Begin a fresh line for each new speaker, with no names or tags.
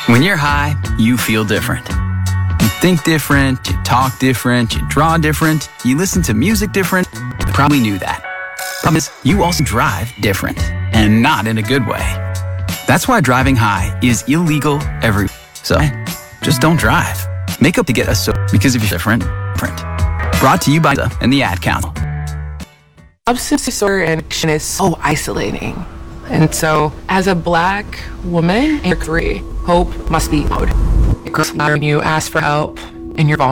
When you're high, you feel different. You think different, you talk different, you draw different, you listen to music different. You probably knew that. Problem is, you also drive different, and not in a good way. That's why driving high is illegal everywhere. So, just don't drive. Make up to get us so, because if you're different. Brought to you by the and the Ad Council.
Substance disorder and addiction is so isolating. And so, as a Black woman in your 3, hope must be loud. It grows when you ask for help and you're vulnerable.